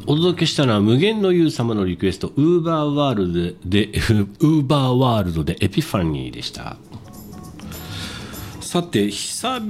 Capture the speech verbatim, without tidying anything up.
お届けしたのは無限の優様のリクエスト、ウーバーワールドでウーバーワールドでエピファニーでした。さて久